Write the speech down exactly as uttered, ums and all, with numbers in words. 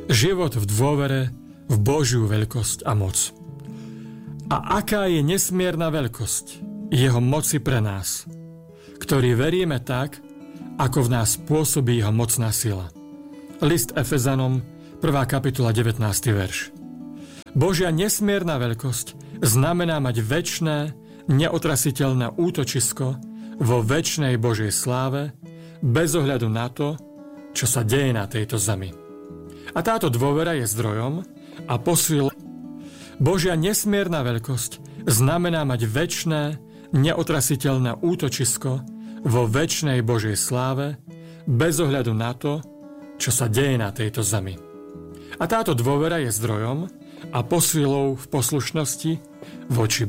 Život v dôvere v Božiu veľkosť a moc. A aká je nesmierna veľkosť jeho moci pre nás, ktorí veríme tak, ako v nás pôsobí jeho mocná sila. List Efezanom, prvá kapitola, devätnásty verš. Božia nesmierna veľkosť znamená mať večné, neotrasiteľné útočisko vo večnej Božej sláve, bez ohľadu na to, čo sa deje na tejto zemi. A táto dôvera je zdrojom a posil. Božia nesmierna veľkosť znamená mať večné, neotrasiteľné útočisko vo večnej Božej sláve, bez ohľadu na to, čo sa deje na tejto zemi. A táto dôvera je zdrojom a posilou v poslušnosti voči